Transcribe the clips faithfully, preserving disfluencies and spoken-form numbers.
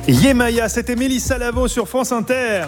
Yemaya, c'était Mélissa Lavo sur France Inter.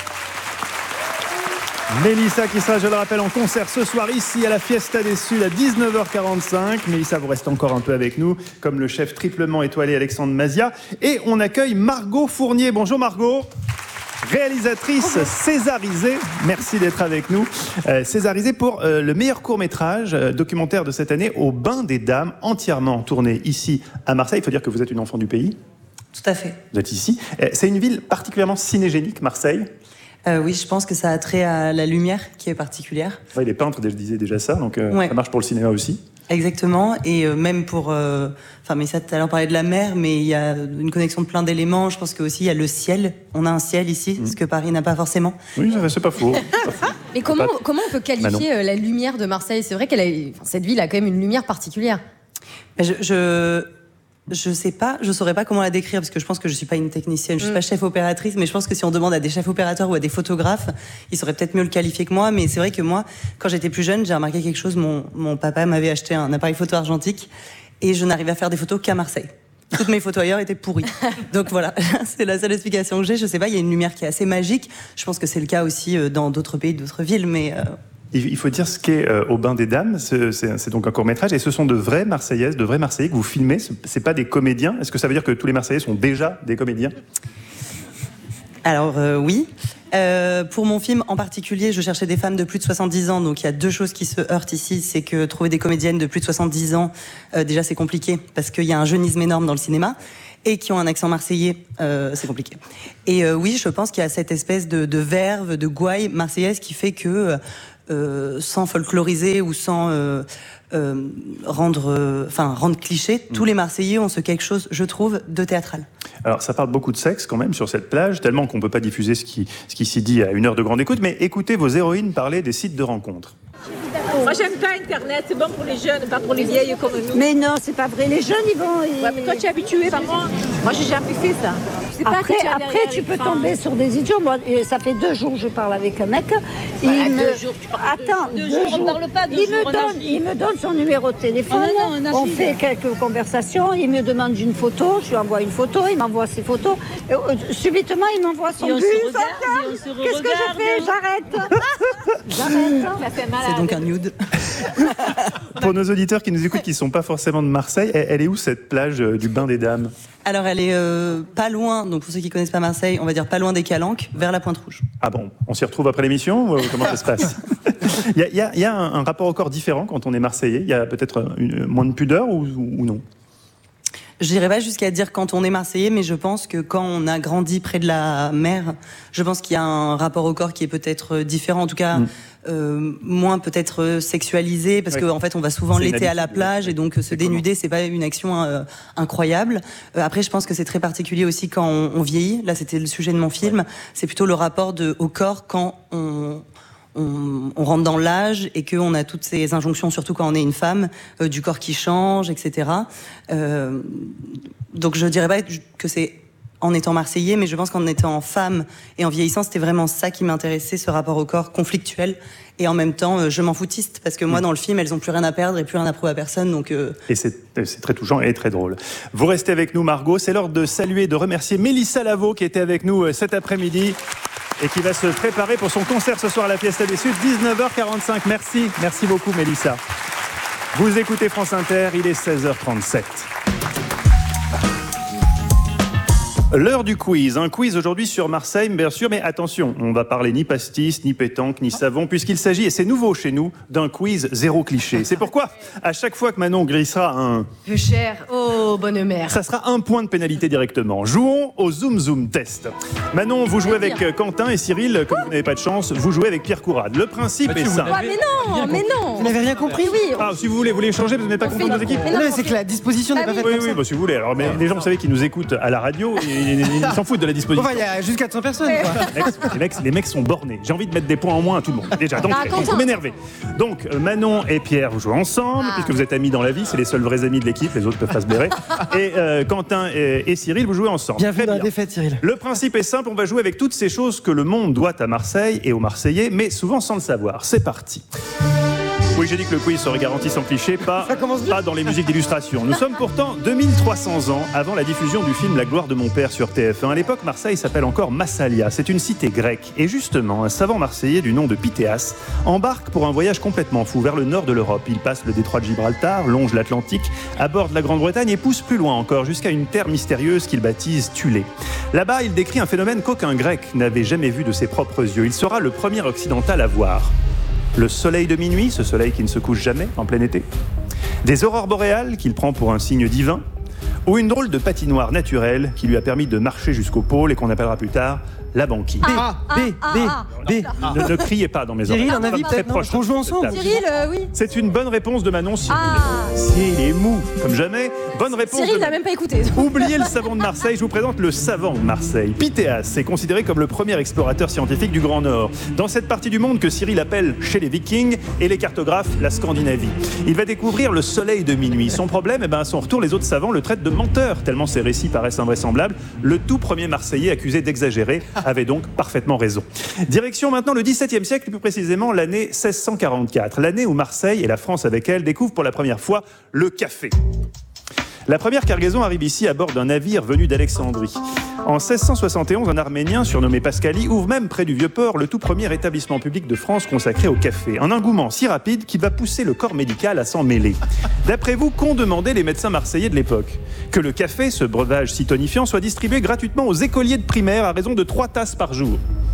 Mélissa qui sera, je le rappelle, en concert ce soir ici à la Fiesta des Suds à dix-neuf heures quarante-cinq. Mélissa, vous restez encore un peu avec nous, comme le chef triplement étoilé Alexandre Mazia. Et on accueille Margot Fournier. Bonjour Margot. Réalisatrice césarisée, merci d'être avec nous. Euh, césarisée pour euh, le meilleur court-métrage euh, documentaire de cette année, Au Bain des Dames, entièrement tourné ici à Marseille. Il faut dire que vous êtes une enfant du pays. Tout à fait. Vous êtes ici. C'est une ville particulièrement cinégénique, Marseille. Euh, oui, je pense que ça a trait à la lumière qui est particulière. Ouais, les peintres disaient déjà ça, donc euh, ouais. Ça marche pour le cinéma aussi. Exactement, et euh, même pour... Enfin, euh, mais ça, tout à l'heure, on parlait de la mer, mais il y a une connexion de plein d'éléments. Je pense qu'aussi, il y a le ciel. On a un ciel ici, mmh. ce que Paris n'a pas forcément. Oui, c'est pas faux. C'est pas faux. Mais comment, comment on peut qualifier Manon. la lumière de Marseille ? C'est vrai qu'elle a, enfin, cette ville a quand même une lumière particulière. Je... je... Je sais pas, je saurais pas comment la décrire parce que je pense que je suis pas une technicienne, je suis mm. pas chef opératrice, mais je pense que si on demande à des chefs opérateurs ou à des photographes, ils sauraient peut-être mieux le qualifier que moi. Mais c'est vrai que moi, quand j'étais plus jeune, j'ai remarqué quelque chose. Mon, mon papa m'avait acheté un appareil photo argentique et je n'arrivais à faire des photos qu'à Marseille. Toutes mes photos ailleurs étaient pourries. Donc voilà, c'est la seule explication que j'ai. Je sais pas, il y a une lumière qui est assez magique. Je pense que c'est le cas aussi dans d'autres pays, d'autres villes, mais... Euh... Il faut dire ce qu'est euh, Au Bain des Dames, c'est, c'est, c'est donc un court-métrage, et ce sont de vraies Marseillaises, de vrais Marseillais que vous filmez, c'est pas des comédiens. Est-ce que ça veut dire que tous les Marseillais sont déjà des comédiens ? Alors euh, oui. Euh, pour mon film en particulier, je cherchais des femmes de plus de soixante-dix ans, donc il y a deux choses qui se heurtent ici, c'est que trouver des comédiennes de plus de soixante-dix ans, euh, déjà c'est compliqué, parce qu'il y a un jeunisme énorme dans le cinéma, et qui ont un accent marseillais, euh, c'est compliqué. Et euh, oui, je pense qu'il y a cette espèce de, de verve, de gouaille marseillaise qui fait que... Euh, sans folkloriser ou sans euh, euh, rendre, enfin, rendre cliché, mmh. tous les Marseillais ont ce quelque chose, je trouve, de théâtral. Alors, ça parle beaucoup de sexe quand même sur cette plage, tellement qu'on ne peut pas diffuser ce qui, ce qui s'y dit à une heure de grande écoute, mais écoutez vos héroïnes parler des sites de rencontres. Moi, j'aime pas Internet, c'est bon pour les jeunes, pas pour les vieilles comme nous. Mais non, c'est pas vrai, les jeunes, ils vont... Ils... Ouais, mais toi, tu es habitué, par moi. Moi, j'ai jamais fait ça. Après, pas après tu peux femmes. tomber sur des idiots. Moi, ça fait deux jours que je parle avec un mec. Voilà, il me... deux jours, tu parles Attends, deux, deux, deux jours, jours. on parle pas deux il, jours, me donne, il me donne son numéro de téléphone. Oh, non, non, on fait quelques conversations. Il me demande une photo. Je lui envoie une photo. Il m'envoie ses photos. Et, euh, subitement, il m'envoie son bus. Qu'est-ce que je fais ? J'arrête. J'arrête. C'est donc un nude. Pour nos auditeurs qui nous écoutent, qui ne sont pas forcément de Marseille, elle est où cette plage du Bain des Dames ? Alors elle est euh, pas loin, donc pour ceux qui ne connaissent pas Marseille, on va dire pas loin des Calanques, vers la Pointe-Rouge. Ah bon, on s'y retrouve après l'émission ou comment ça se passe ? Il y a, y a, y a un, un rapport encore différent quand on est Marseillais ? Il y a peut-être une, moins de pudeur ou, ou non ? Je n'irai pas jusqu'à dire quand on est Marseillais, mais je pense que quand on a grandi près de la mer, je pense qu'il y a un rapport au corps qui est peut-être différent, en tout cas... Mmh. Euh, moins peut-être sexualisé parce oui. qu'en fait on va souvent c'est l'été à la plage et donc se dénuder c'est pas une action euh, incroyable. Euh, après je pense que c'est très particulier aussi quand on, on vieillit. Là c'était le sujet de mon film. Ouais. C'est plutôt le rapport de, au corps quand on On, on rentre dans l'âge et qu'on a toutes ces injonctions, surtout quand on est une femme, euh, du corps qui change, et cetera. Euh, donc je dirais pas que c'est en étant marseillais, mais je pense qu'en étant femme et en vieillissant, c'était vraiment ça qui m'intéressait, ce rapport au corps conflictuel et en même temps, euh, je m'en foutiste parce que moi, dans le film, elles ont plus rien à perdre et plus rien à prouver à personne. Donc, euh... Et c'est, c'est très touchant et très drôle. Vous restez avec nous, Margot. C'est l'heure de saluer et de remercier Mélissa Lavo qui était avec nous cet après-midi et qui va se préparer pour son concert ce soir à la Fiesta des Suds, dix-neuf heures quarante-cinq. Merci, merci beaucoup, Mélissa. Vous écoutez France Inter, il est seize heures trente-sept. L'heure du quiz, un quiz aujourd'hui sur Marseille, bien sûr, mais attention, on va parler ni pastis, ni pétanque, ni savon, puisqu'il s'agit, et c'est nouveau chez nous, d'un quiz zéro cliché. C'est pourquoi, à chaque fois que Manon grissera un... Peu cher, oh, bonne mère. Ça sera un point de pénalité directement. Jouons au Zoom Zoom Test. Manon, vous jouez avec Quentin et Cyril, comme vous n'avez pas de chance, vous jouez avec Pierre Courade. Le principe est simple. Ah, mais non, mais non. Vous n'avez rien compris ? Oui. Ah, si vous voulez, vous voulez changer, vous n'êtes pas content de vos équipes ? Mais non, c'est que la disposition n'est pas faite Oui, comme oui, ça. bah, si vous voulez. Alors, mais les gens, vous savez, qui nous écoutent à la radio, ils, ils s'en foutent de la disposition. Enfin, il y a juste quatre cents personnes, quoi. Les mecs, les mecs sont bornés. J'ai envie de mettre des points en moins à tout le monde. Déjà, donc, Ah, vous m'énervez. Donc, Manon et Pierre, vous jouez ensemble, Ah. puisque vous êtes amis dans la vie. C'est les seuls vrais amis de l'équipe. Les autres peuvent pas se blairer. Et euh, Quentin et, et Cyril, vous jouez ensemble. Bienvenue dans la défaite, Cyril. Le principe est simple. On va jouer avec toutes ces choses que le monde doit à Marseille et aux Marseillais, mais souvent sans le savoir. C'est parti. Oui, j'ai dit que le quiz serait garanti sans cliché, pas, pas dans les musiques d'illustration. Nous sommes pourtant deux mille trois cents ans avant la diffusion du film La gloire de mon père sur T F un. À l'époque, Marseille s'appelle encore Massalia. C'est une cité grecque. Et justement, un savant marseillais du nom de Pythéas embarque pour un voyage complètement fou vers le nord de l'Europe. Il passe le détroit de Gibraltar, longe l'Atlantique, aborde la Grande-Bretagne et pousse plus loin encore jusqu'à une terre mystérieuse qu'il baptise Thulé. Là-bas, il décrit un phénomène qu'aucun grec n'avait jamais vu de ses propres yeux. Il sera le premier occidental à voir. Le soleil de minuit, ce soleil qui ne se couche jamais en plein été. Des aurores boréales qu'il prend pour un signe divin. Ou une drôle de patinoire naturelle qui lui a permis de marcher jusqu'au pôle et qu'on appellera plus tard la banquise. A, B, B, B. Ne, ne criez pas dans mes oreilles. Cyril, on a vu très peut-être, proche. on joue ensemble. Cyril, euh, oui. C'est une bonne réponse de Manon Cyril. Ah. Cyril est mou, comme jamais. Bonne réponse. Cyril de... n'a même pas écouté. Oubliez le savant de Marseille, je vous présente le savant de Marseille. Pythéas est considéré comme le premier explorateur scientifique du Grand Nord, dans cette partie du monde que Cyril appelle chez les Vikings et les cartographes la Scandinavie. Il va découvrir le soleil de minuit. Son problème, eh ben, à son retour, les autres savants le traitent de menteur, tellement ses récits paraissent invraisemblables. Le tout premier Marseillais accusé d'exagérer avait donc parfaitement raison. Direction maintenant le dix-septième siècle, plus précisément l'année seize cent quarante-quatre, l'année où Marseille et la France avec elle découvrent pour la première fois le café. La première cargaison arrive ici à bord d'un navire venu d'Alexandrie. En seize cent soixante et onze, un Arménien surnommé Pascali ouvre même près du Vieux-Port le tout premier établissement public de France consacré au café. Un engouement si rapide qu'il va pousser le corps médical à s'en mêler. D'après vous, qu'ont demandé les médecins marseillais de l'époque ? Que le café, ce breuvage si tonifiant, soit distribué gratuitement aux écoliers de primaire à raison de trois tasses par jour.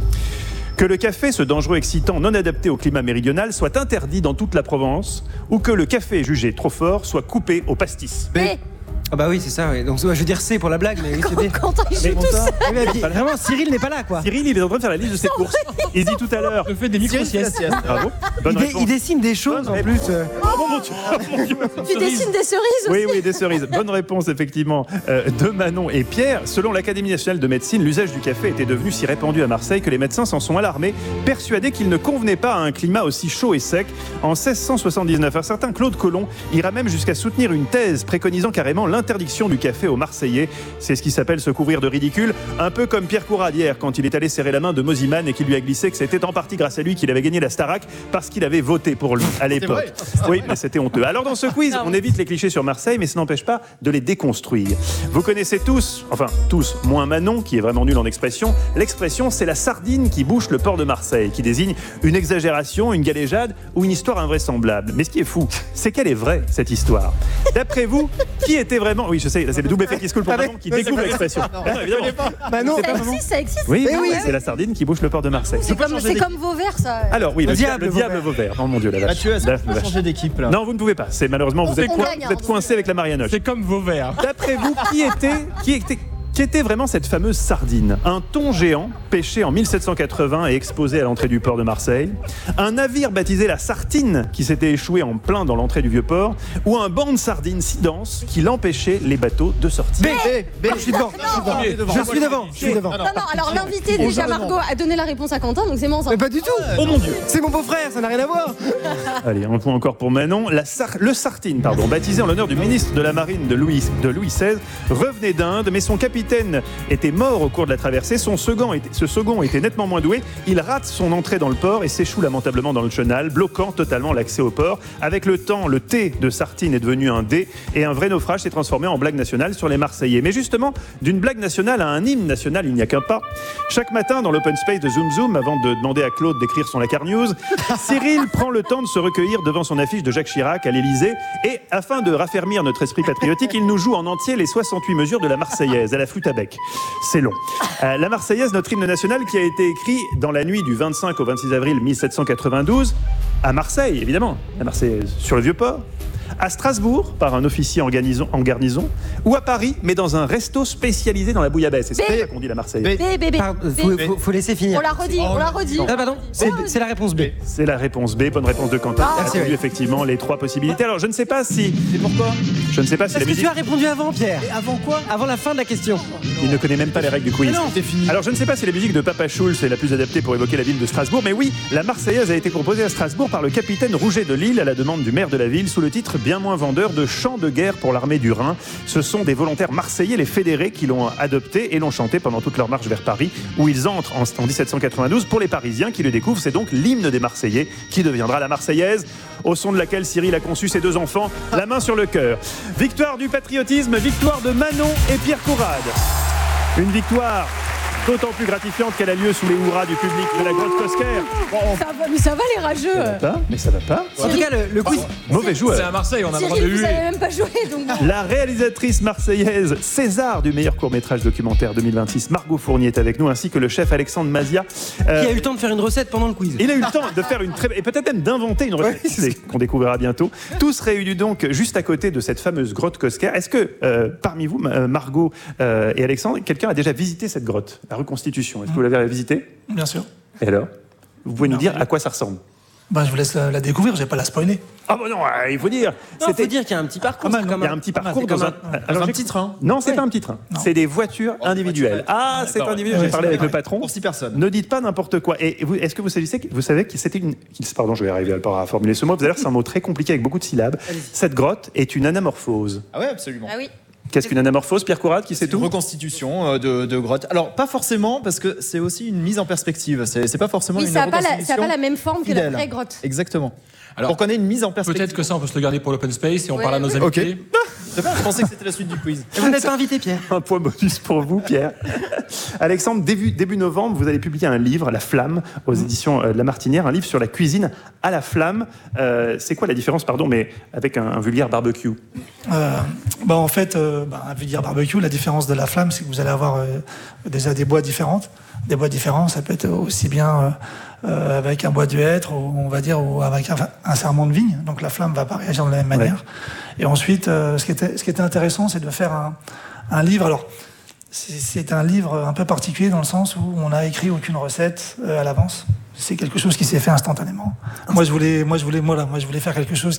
Que le café, ce dangereux excitant non adapté au climat méridional, soit interdit dans toute la Provence, ou que le café jugé trop fort soit coupé au pastis. B. Ah bah oui, c'est ça, oui. Donc je veux dire C pour la blague, mais oui, c'est B. Quentin, il joue tout seul. Oui, mais vraiment, Cyril n'est pas là, quoi. Cyril, il est en train de faire la liste de ses courses. Il dit tout à l'heure. Je fais des micro-siestes. Bravo. Bonne Il, dé- réponse. il dessine des choses Bonne en plus. euh. Oh mon Dieu, oh mon Dieu. Tu dessines des cerises Oui, aussi. oui, des cerises. Bonne réponse, effectivement, euh, de Manon et Pierre. Selon l'Académie nationale de médecine, l'usage du café était devenu si répandu à Marseille que les médecins s'en sont alarmés, persuadés qu'il ne convenait pas à un climat aussi chaud et sec. En seize cent soixante-dix-neuf, un certain Claude Colomb ira même jusqu'à soutenir une thèse préconisant carrément l'interdiction du café aux Marseillais. C'est ce qui s'appelle se couvrir de ridicule, un peu comme Pierre Couradière quand il est allé serrer la main de Mosiman et qu'il lui a glissé que c'était en partie grâce à lui qu'il avait gagné la Starac parce qu'il avait voté pour lui à l'époque. Oui, mais c'était honteux. Alors dans ce quiz, on évite les clichés sur Marseille, mais ça n'empêche pas de les déconstruire. Vous connaissez tous, enfin tous, moins Manon, qui est vraiment nul en expression, l'expression c'est la sardine qui bouche le port de Marseille, qui désigne une exagération, une galéjade ou une histoire invraisemblable. Mais ce qui est fou, c'est qu'elle est vraie, cette histoire. D'après vous, qui était vraiment... Oui, je sais, c'est le double effet qui se coule pour Ah, Manon qui découvre l'expression. Ah, non, évidemment. Bah non, Ça existe, ça existe. Oui, Eh oui, oui. c'est la sardine qui bouche le port de Marseille. C'est comme, c'est comme Vauvert, ça. Alors oui, le, Le diable, diable le diable Vauvert. Vauvert. Oh mon Dieu, la vache. Mathieu, est-ce La qu'on peut vache. changer d'équipe là? Non, vous ne pouvez pas. C'est malheureusement, vous êtes, On coin- gagne, vous êtes hein. coincé avec la Marianoche. C'est comme Vauvert. D'après vous, qui était, qui était, qui était vraiment cette fameuse sardine ? Un thon géant, pêché en mille sept cent quatre-vingts et exposé à l'entrée du port de Marseille ? Un navire baptisé la Sartine, qui s'était échoué en plein dans l'entrée du Vieux-Port ? Ou un banc de sardines si dense qu'il empêchait les bateaux de sortir ? B, B, je suis devant. Je suis devant. Je suis devant. Non, non, alors l'invité, déjà, Margot, a donné la réponse à Quentin, donc c'est bon. ça. Mais pas du tout. Oh mon Dieu ! C'est mon beau-frère, ça n'a rien à voir. Allez, un point encore pour Manon. La Sar- le Sartine, pardon, baptisé en l'honneur du ministre de la Marine de Louis, de Louis seize, revenait d'Inde, mais son capitaine était mort au cours de la traversée. Son second était, ce second était nettement moins doué. Il rate son entrée dans le port et s'échoue lamentablement dans le chenal, bloquant totalement l'accès au port. Avec le temps, le T de Sartine est devenu un D et un vrai naufrage s'est transformé en blague nationale sur les Marseillais. Mais justement, d'une blague nationale à un hymne national, il n'y a qu'un pas. Chaque matin, dans l'open space de Zoom Zoom, avant de demander à Claude d'écrire son Lacar News, Cyril prend le temps de se recueillir devant son affiche de Jacques Chirac à l'Élysée et, afin de raffermir notre esprit patriotique, il nous joue en entier les soixante-huit mesures de la Marseillaise à la flûte à bec. C'est long. Euh, la Marseillaise, notre hymne national qui a été écrit dans la nuit du vingt-cinq au vingt-six avril mille sept cent quatre-vingt-douze à Marseille, évidemment, la Marseillaise, sur le Vieux-Port, à Strasbourg par un officier en garnison, en garnison, ou à Paris, mais dans un resto spécialisé dans la bouillabaisse. C'est ça qu'on dit la Marseillaise. B, B, B. Pardon, faut, faut- faut laisser finir. On l'a redit, on l'a redit. Ah pardon, c'est c'est la réponse B. C'est la réponse B, bonne réponse de Quentin. Ah, Il a merci, attendu oui. effectivement les trois possibilités. Alors je ne sais pas si... Et pourquoi? Je ne sais pas si Parce la que musique... tu as répondu avant, Pierre. Et avant quoi? Avant la fin de la question. Il ne connaît même pas les règles du quiz. Mais non, c'est fini. Alors je ne sais pas si la musique de Papa Schulz est la plus adaptée pour évoquer la ville de Strasbourg, mais oui, la Marseillaise a été composée à Strasbourg par le capitaine Rouget de Lille à la demande du maire de la ville sous le titre titre bien moins vendeur de Chant de guerre pour l'armée du Rhin. Ce sont des volontaires marseillais, les fédérés, qui l'ont adopté et l'ont chanté pendant toute leur marche vers Paris, où ils entrent en, en dix-sept cent quatre-vingt-douze. Pour les Parisiens qui le découvrent, c'est donc l'hymne des Marseillais qui deviendra la Marseillaise, au son de laquelle Cyril a conçu ses deux enfants, la main sur le cœur. Victoire du patriotisme, victoire de Manon et Pierre Courade. Une victoire d'autant plus gratifiante qu'elle a lieu sous les hurrahs du public de la grotte Cosquer. Bon, ça va, mais ça va les rageux. Ça va pas, mais ça va pas. En tout cas, le, le quiz. Oh, mauvais joueur. C'est à Marseille, on a le droit de Cyril, vous huer. savez même pas jouer, donc bon. La réalisatrice marseillaise César du meilleur court-métrage documentaire deux mille vingt-six, Margot Fournier, est avec nous, ainsi que le chef Alexandre Mazia. Euh, Qui a eu le temps de faire une recette pendant le quiz. Il a eu le temps de faire une très... et peut-être même d'inventer une recette Ouais. qu'on découvrira bientôt. Tous réunis donc juste à côté de cette fameuse grotte Cosquer. Est-ce que euh, parmi vous, Margot euh, et Alexandre, quelqu'un a déjà visité cette grotte, la reconstitution? Est-ce que vous l'avez visitée? Bien sûr. Et alors? Vous pouvez nous Non, dire mais- à quoi ça ressemble? Bah, je vous laisse la, la découvrir, je vais pas la spoiler. Ah bah non, euh, il faut dire. Non, faut dire qu'il y a un petit parcours. Pas mal, c'est non comme Il y a un petit Pas mal, parcours c'est dans comme un, un- alors, un j'ai- petit train. Non, c'est Ouais. pas un petit train. Non. C'est des voitures individuelles. Ah, c'est D'accord. individuel. J'ai Ouais, parlé c'est avec le vrai. patron. Pour six personnes. Ne dites pas n'importe quoi. Et vous, est-ce que vous savez, vous savez que c'était une... Pardon, je vais arriver à à formuler ce mot. Vous allez voir, c'est un mot très compliqué avec beaucoup de syllabes. Cette grotte est une anamorphose. Ah ouais, absolument. Ah oui. Qu'est-ce qu'une anamorphose, Pierre Courade, qui sait Une tout? reconstitution euh, de, de grotte. Alors, pas forcément, parce que c'est aussi une mise en perspective. C'est c'est pas forcément Oui, une ça n'a pas, la- ça a reconstitution pas la même forme que la fidèle. vraie grotte. Exactement. Alors, Pour qu'on ait une mise en perspective. peut-être que ça, on peut se le garder pour l'open space et on Ouais. parle à nos Ok. invités. C'est bien, je pensais que c'était la suite du quiz. Et vous n'êtes pas invité, Pierre. Un point bonus pour vous, Pierre. Alexandre, début, début novembre, vous allez publier un livre, La Flamme, aux éditions euh, de La Martinière, un livre sur la cuisine à la flamme. Euh, c'est quoi la différence, pardon, mais avec un, un vulgaire barbecue? Euh, bah, en fait, euh, bah, à dire barbecue, la différence de la flamme, c'est que vous allez avoir euh, déjà des bois différentes. Des bois différents, ça peut être aussi bien euh, euh, avec un bois de hêtre, ou, on va dire, ou avec un, un serment de vigne. Donc la flamme va pas réagir de la même manière. Et ensuite, euh, ce, qui était, ce qui était intéressant, c'est de faire un, un livre. Alors, c'est, c'est un livre un peu particulier dans le sens où on n'a écrit aucune recette euh, à l'avance. C'est quelque chose qui s'est fait instantanément. Moi, je voulais, moi, je voulais, moi, là, moi, je voulais faire quelque chose